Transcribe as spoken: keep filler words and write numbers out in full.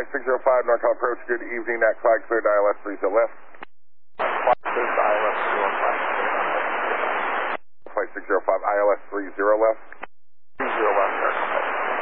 Flight six zero five, Northbound approach, good evening, that flag cleared, I L S three zero left. Flight cleared, I L S zero flight. Flight six zero five, I L S three zero left. three zero left, sir.